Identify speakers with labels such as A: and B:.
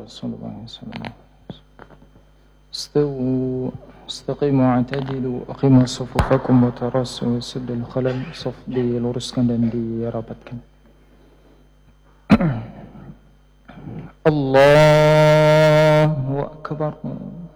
A: Rasulullah SAW. Istaqimu wa'tadilu aqimu sufufakum wa tarasu wa suddul khalal. Saf diluruskan dan dirapatkan. Allahu Akbar.